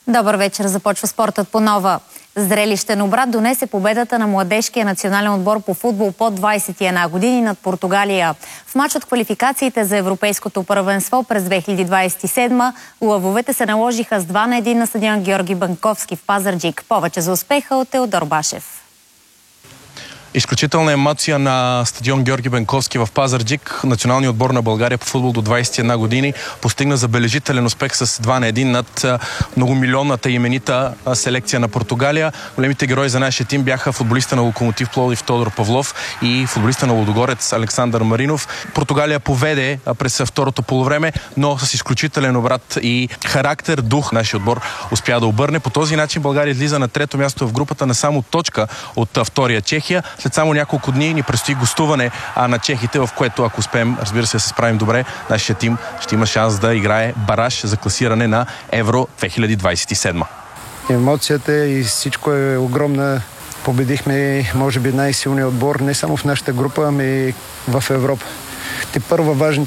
Добър вечер. Започва спортът по нова. Зрелищен обрат донесе победата на младежкия национален отбор по футбол под 21 години над Португалия. В мач от квалификациите за Европейското първенство през 2027 лъвовете се наложиха с 2-1 на стадион Георги Бенковски в Пазарджик. Повече за успеха от Теодор Башев. Изключителна емоция на стадион Георги Бенковски в Пазарджик. Националният отбор на България по футбол до 21 години постигна забележителен успех с 2-1 над многомилионната именита селекция на Португалия. Големите герои за нашия тим бяха футболиста на Локомотив Пловдив Тодор Павлов и футболиста на Лудогорец Александър Маринов. Португалия поведе през второто полувреме, но с изключителен обрат и характер, дух нашия отбор успя да обърне. По този начин България излиза на трето място в групата на само точка от втория Чехия. След само няколко дни ни предстои гостуване на чехите, в което, ако успеем, разбира се, се справим добре, нашия тим ще има шанс да играе бараж за класиране на Евро 2027. Емоцията и всичко е огромна. Победихме, може би, най-силният отбор не само в нашата група, ами и в Европа. Тепърва важните